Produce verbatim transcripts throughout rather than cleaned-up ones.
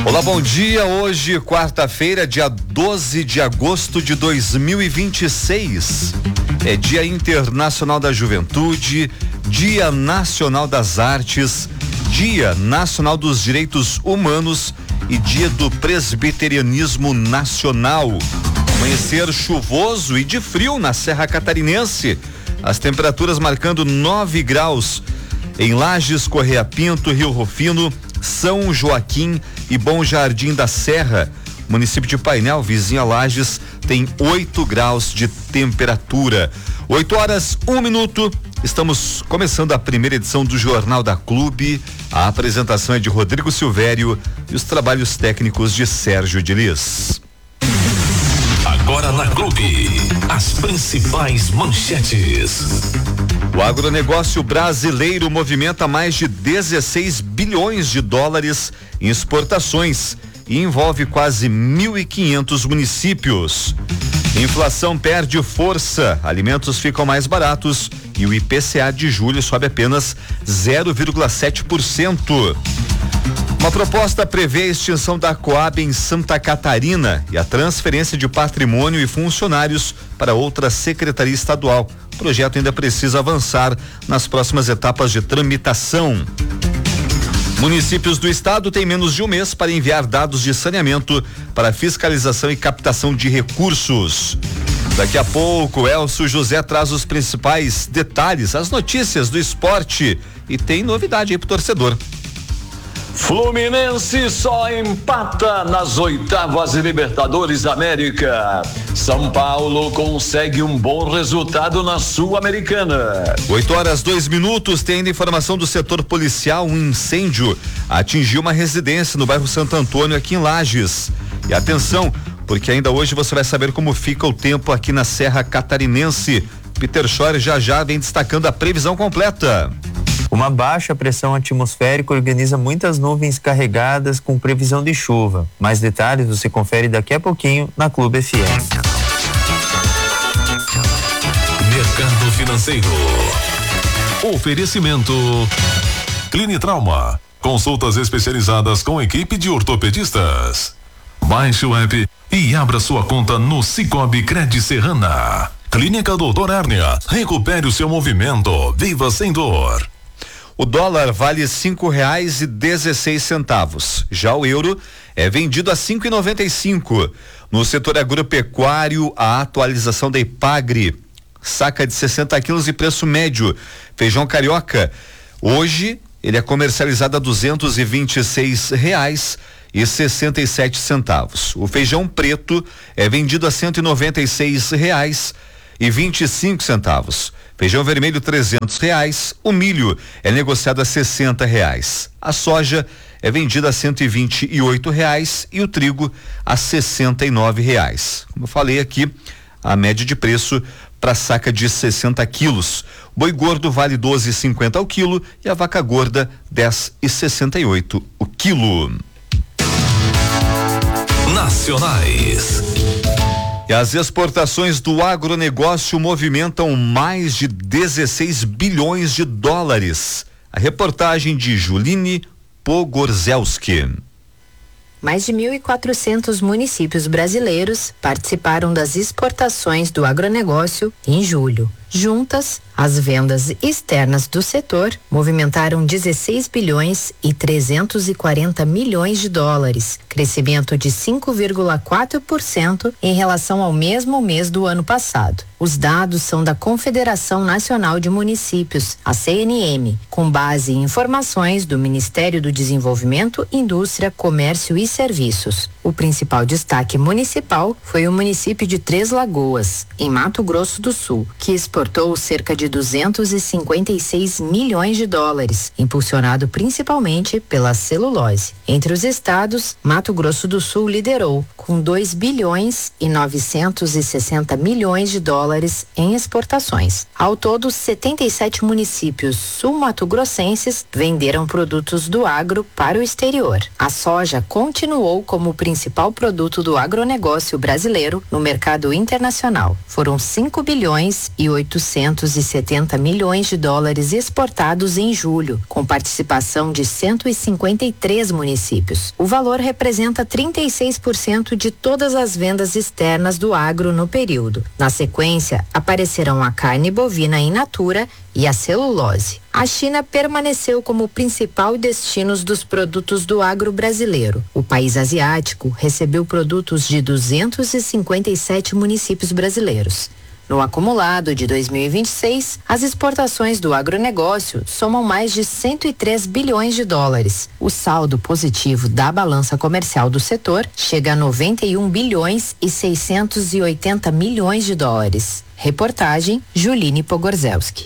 Olá, bom dia. Hoje, quarta-feira, dia doze de agosto de dois mil e vinte e seis. É Dia Internacional da Juventude, Dia Nacional das Artes, Dia Nacional dos Direitos Humanos e Dia do Presbiterianismo Nacional. Amanhecer chuvoso e de frio na Serra Catarinense. As temperaturas marcando nove graus em Lages, Correia Pinto, Rio Rufino, São Joaquim e Bom Jardim da Serra. Município de Painel, vizinho a Lages, tem oito graus de temperatura. oito horas, um minuto. Estamos começando a primeira edição do Jornal da Clube. A apresentação é de Rodrigo Silvério e os trabalhos técnicos de Sérgio Diniz. Agora na Clube, as principais manchetes. O agronegócio brasileiro movimenta mais de dezesseis bilhões de dólares em exportações e envolve quase mil e quinhentos municípios. Inflação perde força, alimentos ficam mais baratos e o I P C A de julho sobe apenas zero vírgula sete por cento. Uma proposta prevê a extinção da Coab em Santa Catarina e a transferência de patrimônio e funcionários para outra secretaria estadual. O projeto ainda precisa avançar nas próximas etapas de tramitação. Municípios do estado têm menos de um mês para enviar dados de saneamento para fiscalização e captação de recursos. Daqui a pouco, Elcio José traz os principais detalhes, as notícias do esporte e tem novidade aí pro torcedor. Fluminense só empata nas oitavas de Libertadores da América. São Paulo consegue um bom resultado na Sul-Americana. oito horas, dois minutos. Tem ainda informação do setor policial. Um incêndio atingiu uma residência no bairro Santo Antônio, aqui em Lages. E atenção, porque ainda hoje você vai saber como fica o tempo aqui na Serra Catarinense. Peter Schor já já vem destacando a previsão completa. Uma baixa pressão atmosférica organiza muitas nuvens carregadas com previsão de chuva. Mais detalhes você confere daqui a pouquinho na Clube F M. Mercado Financeiro. Oferecimento Clinitrauma. Consultas especializadas com equipe de ortopedistas. Baixe o app e abra sua conta no Cicobi Cred Serrana. Clínica Doutor Hérnia. Recupere o seu movimento. Viva sem dor. O dólar vale cinco reais e dezesseis centavos. Já o euro é vendido a cinco e noventa e cinco. No setor agropecuário, a atualização da Ipagre. Saca de sessenta quilos e preço médio. Feijão carioca. Hoje ele é comercializado a duzentos e vinte e seis reais e sessenta e sete centavos. O feijão preto é vendido a cento e noventa e seis reais e vinte e cinco centavos. Feijão vermelho trezentos reais. O milho é negociado a sessenta reais. A soja é vendida a cento e vinte e oito reais e o trigo a sessenta e nove reais. Como eu falei aqui, a média de preço para saca de sessenta quilos. O boi gordo vale doze e cinquenta o quilo e a vaca gorda dez e sessenta e oito o quilo. Nacionais. E as exportações do agronegócio movimentam mais de dezesseis bilhões de dólares. A reportagem de Juline Pogorzelski. Mais de mil e quatrocentos municípios brasileiros participaram das exportações do agronegócio em julho. Juntas, as vendas externas do setor movimentaram dezesseis bilhões e trezentos e quarenta milhões de dólares, crescimento de cinco vírgula quatro por cento em relação ao mesmo mês do ano passado. Os dados são da Confederação Nacional de Municípios, a C N M, com base em informações do Ministério do Desenvolvimento, Indústria, Comércio e Serviços. O principal destaque municipal foi o município de Três Lagoas, em Mato Grosso do Sul, que exportou cerca de duzentos e cinquenta e seis milhões de dólares, impulsionado principalmente pela celulose. Entre os estados, Mato Grosso do Sul liderou, com dois bilhões e novecentos e sessenta milhões de dólares em exportações. Ao todo, setenta e sete municípios sul-mato-grossenses venderam produtos do agro para o exterior. A soja continuou como o principal produto do agronegócio brasileiro no mercado internacional. Foram cinco bilhões e oitocentos oitocentos e setenta milhões de dólares exportados em julho, com participação de cento e cinquenta e três municípios. O valor representa trinta e seis por cento de todas as vendas externas do agro no período. Na sequência, aparecerão a carne bovina in natura e a celulose. A China permaneceu como o principal destino dos produtos do agro brasileiro. O país asiático recebeu produtos de duzentos e cinquenta e sete municípios brasileiros. No acumulado de dois mil e vinte e seis, as exportações do agronegócio somam mais de cento e três bilhões de dólares. O saldo positivo da balança comercial do setor chega a noventa e um bilhões e seiscentos e oitenta milhões de dólares. Reportagem Juline Pogorzelski.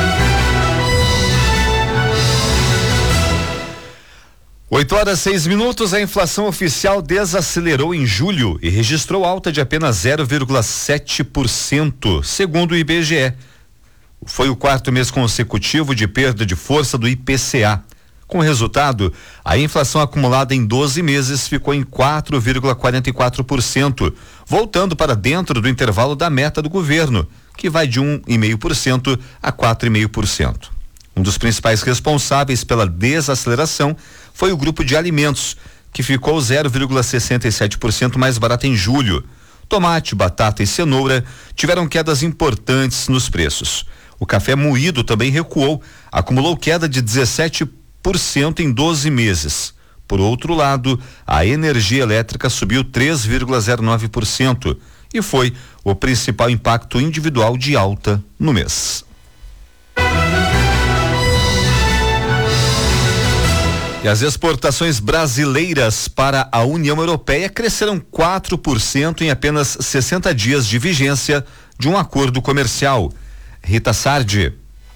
oito horas seis minutos, a inflação oficial desacelerou em julho e registrou alta de apenas zero vírgula sete por cento, segundo o I B G E. Foi o quarto mês consecutivo de perda de força do I P C A. Com o resultado, a inflação acumulada em doze meses ficou em quatro vírgula quarenta e quatro por cento, voltando para dentro do intervalo da meta do governo, que vai de um vírgula cinco por cento a quatro vírgula cinco por cento. Um dos principais responsáveis pela desaceleração foi o grupo de alimentos, que ficou zero vírgula sessenta e sete por cento mais barato em julho. Tomate, batata e cenoura tiveram quedas importantes nos preços. O café moído também recuou, acumulou queda de dezessete por cento em doze meses. Por outro lado, a energia elétrica subiu três vírgula zero nove por cento e foi o principal impacto individual de alta no mês. E as exportações brasileiras para a União Europeia cresceram quatro por cento em apenas sessenta dias de vigência de um acordo comercial. Rita Sardi.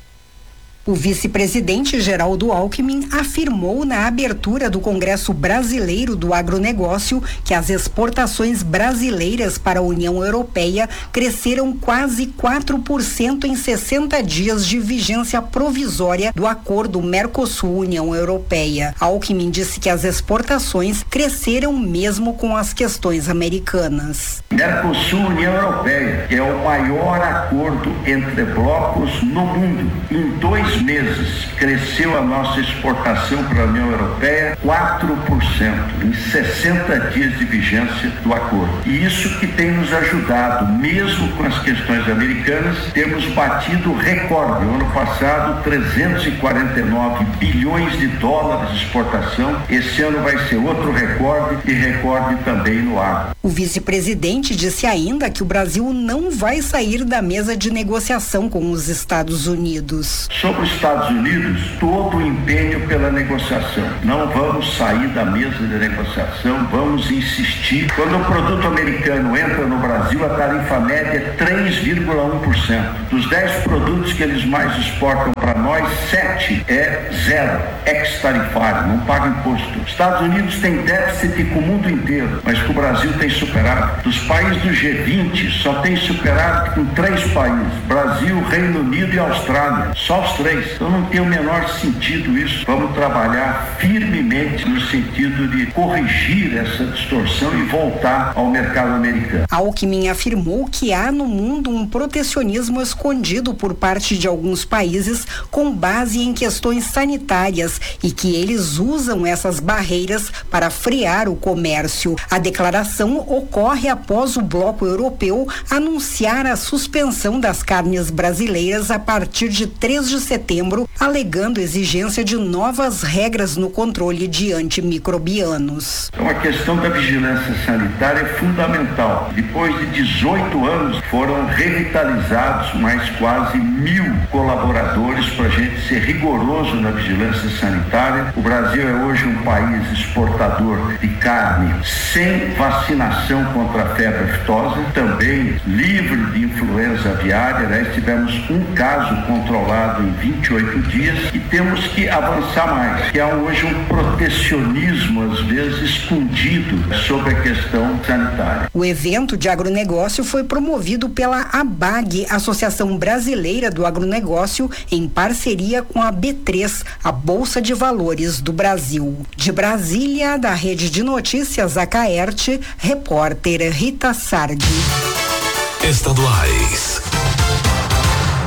O vice-presidente Geraldo Alckmin afirmou na abertura do Congresso Brasileiro do Agronegócio que as exportações brasileiras para a União Europeia cresceram quase quatro por cento em sessenta dias de vigência provisória do acordo Mercosul-União Europeia. Alckmin disse que as exportações cresceram mesmo com as questões americanas. Mercosul-União Europeia é o maior acordo entre blocos no mundo. Em dois meses cresceu a nossa exportação para a União Europeia quatro por cento em sessenta dias de vigência do acordo. E isso que tem nos ajudado, mesmo com as questões americanas, temos batido recorde. No ano passado, trezentos e quarenta e nove bilhões de dólares de exportação. Esse ano vai ser outro recorde e recorde também no agro. O vice-presidente disse ainda que o Brasil não vai sair da mesa de negociação com os Estados Unidos. Sobre os Estados Unidos, todo o empenho pela negociação. Não vamos sair da mesa de negociação, vamos insistir. Quando o produto americano entra no Brasil, a tarifa média é três vírgula um por cento. Dos dez produtos que eles mais exportam para nós, sete é zero, ex-tarifário, não paga imposto. Os Estados Unidos têm déficit com o mundo inteiro, mas que o Brasil tem superado. Dos países do G vinte, só tem superado com três países: Brasil, Reino Unido e Austrália. Só os três. Então não tem o menor sentido isso. Vamos trabalhar firmemente no sentido de corrigir essa distorção e voltar ao mercado americano. Alckmin afirmou que há no mundo um protecionismo escondido por parte de alguns países com base em questões sanitárias e que eles usam essas barreiras para frear o comércio. A declaração ocorre após o bloco europeu anunciar a suspensão das carnes brasileiras a partir de três de setembro, alegando exigência de novas regras no controle de antimicrobianos. Então a questão da vigilância sanitária é fundamental. Depois de dezoito anos foram revitalizados mais quase mil colaboradores para a gente ser rigoroso na vigilância sanitária. O Brasil é hoje um país exportador de carne sem vacinação contra a febre aftosa, também livre de influenza aviária. Nós tivemos um caso controlado em vinte e oito dias e temos que avançar mais, que há hoje um protecionismo às vezes escondido sobre a questão sanitária. O evento de agronegócio foi promovido pela ABAG, Associação Brasileira do Agronegócio, em parceria com a B três, a Bolsa de Valores do Brasil. De Brasília, da Rede de Notícias Acaerte, repórter Rita Sardi. Estaduais.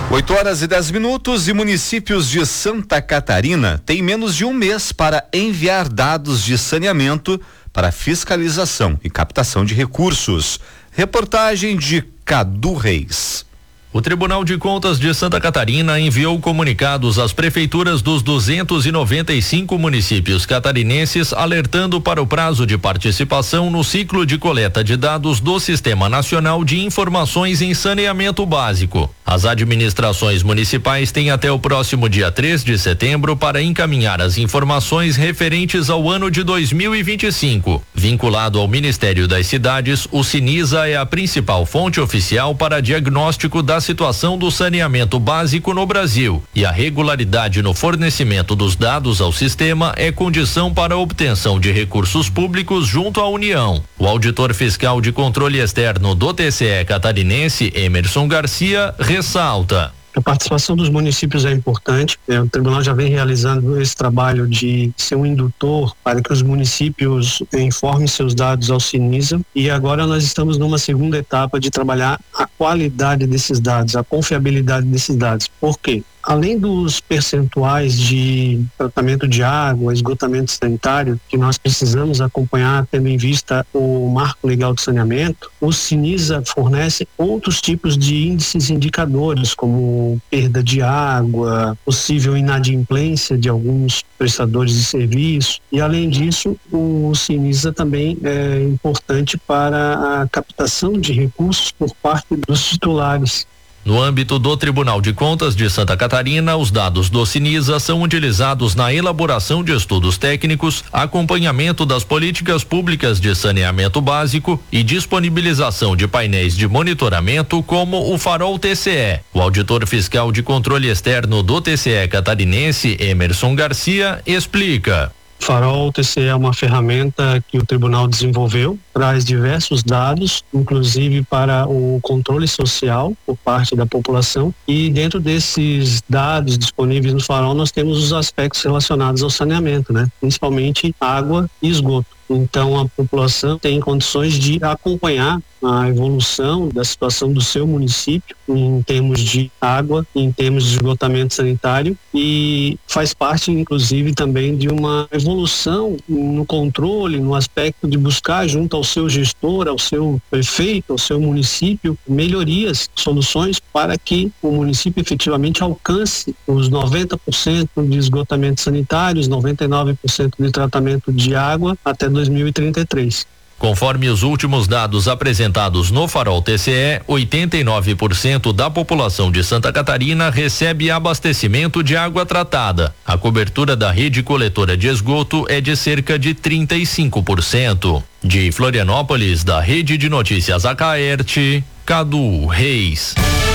oito horas e dez minutos e municípios de Santa Catarina têm menos de um mês para enviar dados de saneamento para fiscalização e captação de recursos. Reportagem de Cadu Reis. O Tribunal de Contas de Santa Catarina enviou comunicados às prefeituras dos duzentos e noventa e cinco municípios catarinenses, alertando para o prazo de participação no ciclo de coleta de dados do Sistema Nacional de Informações em Saneamento Básico. As administrações municipais têm até o próximo dia três de setembro para encaminhar as informações referentes ao ano de dois mil e vinte e cinco. Vinculado ao Ministério das Cidades, o Sinisa é a principal fonte oficial para diagnóstico da situação do saneamento básico no Brasil, e a regularidade no fornecimento dos dados ao sistema é condição para a obtenção de recursos públicos junto à União. O auditor fiscal de controle externo do T C E catarinense, Emerson Garcia, ressalta: a participação dos municípios é importante. É, o tribunal já vem realizando esse trabalho de ser um indutor para que os municípios informem seus dados ao Sinisa, e agora nós estamos numa segunda etapa de trabalhar a qualidade desses dados, a confiabilidade desses dados. Por quê? Além dos percentuais de tratamento de água, esgotamento sanitário, que nós precisamos acompanhar tendo em vista o marco legal de saneamento, o Sinisa fornece outros tipos de índices indicadores, como perda de água, possível inadimplência de alguns prestadores de serviço, e além disso, o Sinisa também é importante para a captação de recursos por parte dos titulares. No âmbito do Tribunal de Contas de Santa Catarina, os dados do Sinisa são utilizados na elaboração de estudos técnicos, acompanhamento das políticas públicas de saneamento básico e disponibilização de painéis de monitoramento como o Farol T C E. O auditor fiscal de controle externo do T C E catarinense, Emerson Garcia, explica. Farol T C E é uma ferramenta que o tribunal desenvolveu, traz diversos dados, inclusive para o controle social por parte da população, e dentro desses dados disponíveis no Farol nós temos os aspectos relacionados ao saneamento, né? Principalmente água e esgoto. Então a população tem condições de acompanhar a evolução da situação do seu município em termos de água, em termos de esgotamento sanitário, e faz parte inclusive também de uma evolução no controle, no aspecto de buscar junto ao seu gestor, ao seu prefeito, ao seu município, melhorias, soluções para que o município efetivamente alcance os noventa por cento de esgotamento sanitário, os noventa e nove por cento de tratamento de água até dois mil e trinta e três. Conforme os últimos dados apresentados no Farol T C E, oitenta e nove por cento da população de Santa Catarina recebe abastecimento de água tratada. A cobertura da rede coletora de esgoto é de cerca de trinta e cinco por cento. De Florianópolis, da Rede de Notícias Acaerte, Cadu Reis.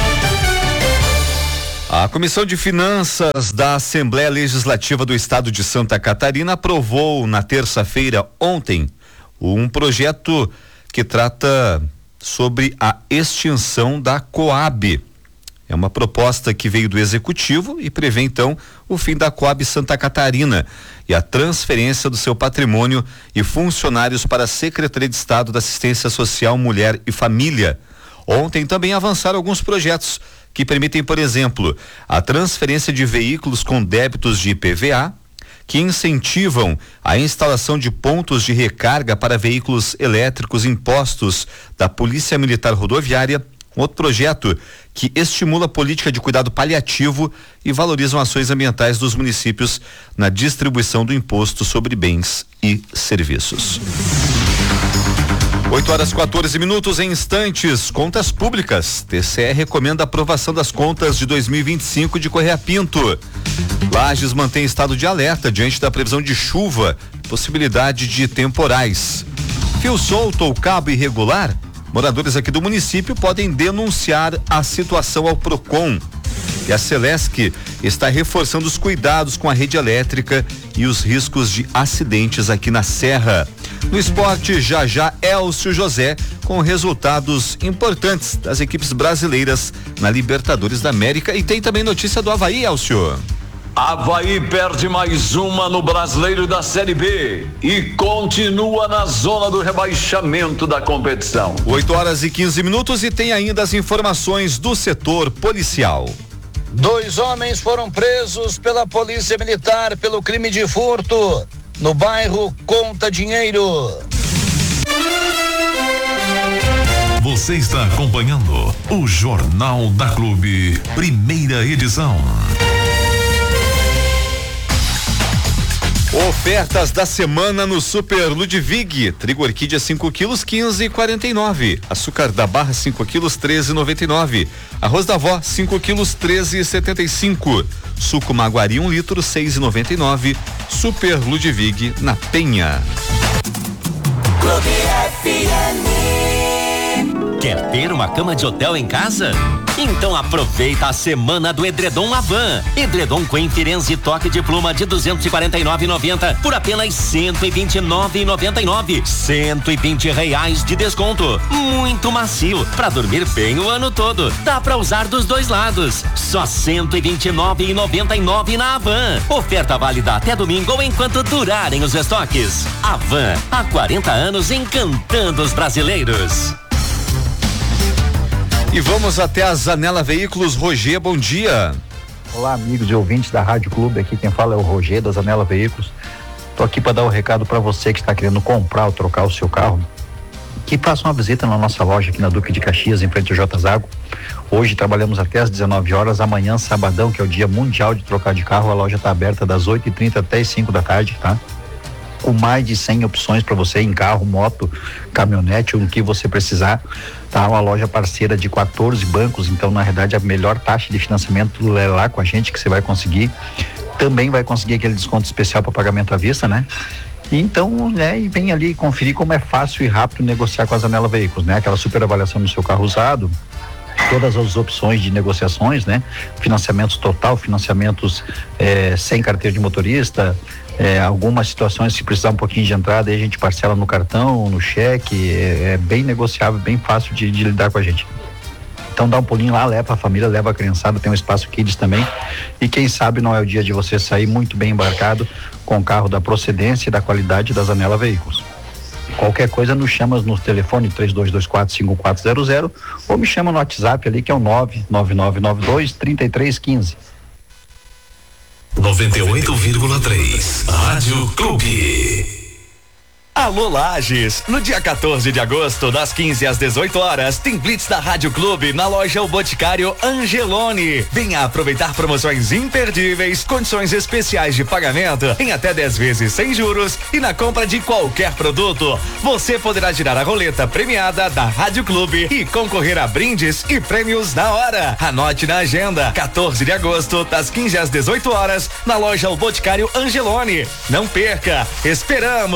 A Comissão de Finanças da Assembleia Legislativa do Estado de Santa Catarina aprovou na terça-feira, ontem, um projeto que trata sobre a extinção da Coab. É uma proposta que veio do Executivo e prevê então o fim da Coab Santa Catarina e a transferência do seu patrimônio e funcionários para a Secretaria de Estado da Assistência Social, Mulher e Família. Ontem também avançaram alguns projetos que permitem, por exemplo, a transferência de veículos com débitos de I P V A, que incentivam a instalação de pontos de recarga para veículos elétricos impostos da Polícia Militar Rodoviária, outro projeto que estimula a política de cuidado paliativo e valorizam ações ambientais dos municípios na distribuição do imposto sobre bens e serviços. oito horas e quatorze minutos, em instantes, contas públicas. T C E recomenda a aprovação das contas de dois mil e vinte e cinco de Correia Pinto. Lages mantém estado de alerta diante da previsão de chuva, possibilidade de temporais. Fio solto ou cabo irregular? Moradores aqui do município podem denunciar a situação ao Procon. E a Celesc está reforçando os cuidados com a rede elétrica e os riscos de acidentes aqui na Serra. No esporte, já já Elcio José com resultados importantes das equipes brasileiras na Libertadores da América, e tem também notícia do Avaí, Elcio. Avaí perde mais uma no Brasileiro da Série B e continua na zona do rebaixamento da competição. oito horas e quinze minutos e tem ainda as informações do setor policial. Dois homens foram presos pela polícia militar pelo crime de furto no bairro Conta Dinheiro. Você está acompanhando o Jornal da Clube, primeira edição. Ofertas da semana no Super Ludwig. Trigo orquídea cinco quilos, quinze e quarenta e nove. Açúcar da barra cinco quilos, treze e noventa e nove. Arroz da avó cinco quilos, treze e setenta e cinco. Suco Maguari um litro, seis e noventa e nove. Super Ludwig na Penha. Clube F M. Quer ter uma cama de hotel em casa? Então aproveita a semana do Edredom Avan. Edredom Queen Firenze toque de pluma de duzentos e quarenta e nove reais e noventa centavos por apenas cento e vinte e nove reais e noventa e nove centavos. cento e vinte reais de desconto. Muito macio para dormir bem o ano todo. Dá para usar dos dois lados. Só cento e vinte e nove reais e noventa e nove centavos na Avan. Oferta válida até domingo ou enquanto durarem os estoques. Avan, há quarenta anos encantando os brasileiros. E vamos até a Zanela Veículos. Roger, bom dia. Olá, amigos e ouvintes da Rádio Clube. Aqui quem fala é o Roger da Zanela Veículos. Tô aqui para dar o um recado para você que está querendo comprar ou trocar o seu carro, que faça uma visita na nossa loja aqui na Duque de Caxias, em frente ao J Zago. Hoje trabalhamos até às dezenove horas. Amanhã, sabadão, que é o dia mundial de trocar de carro, a loja está aberta das oito e trinta até as cinco da tarde, tá? Com mais de cem opções para você em carro, moto, caminhonete, o que você precisar. Tá, uma loja parceira de quatorze bancos, então na verdade a melhor taxa de financiamento é lá com a gente que você vai conseguir. Também vai conseguir aquele desconto especial para pagamento à vista, né? E então, né, e vem ali conferir como é fácil e rápido negociar com a Zanela Veículos, né? Aquela super avaliação do seu carro usado, todas as opções de negociações, né? Financiamentos total, financiamentos eh, sem carteira de motorista. É, algumas situações, se precisar um pouquinho de entrada, aí a gente parcela no cartão, no cheque, é, é bem negociável, bem fácil de, de lidar com a gente. Então dá um pulinho lá, leva a família, leva a criançada, tem um espaço kids também, e quem sabe não é o dia de você sair muito bem embarcado com o carro da procedência e da qualidade da Zanela Veículos. Qualquer coisa nos chama no telefone três dois dois quatro, cinco quatro zero zero ou me chama no WhatsApp ali que é o nove nove nove nove dois, três três um cinco. noventa e oito vírgula três Rádio Clube. Alô Lages, no dia quatorze de agosto, das quinze às dezoito horas, tem Blitz da Rádio Clube na loja O Boticário Angeloni. Venha aproveitar promoções imperdíveis, condições especiais de pagamento em até dez vezes sem juros e na compra de qualquer produto. Você poderá girar a roleta premiada da Rádio Clube e concorrer a brindes e prêmios na hora. Anote na agenda, quatorze de agosto, das quinze às dezoito horas, na loja O Boticário Angeloni. Não perca, esperamos!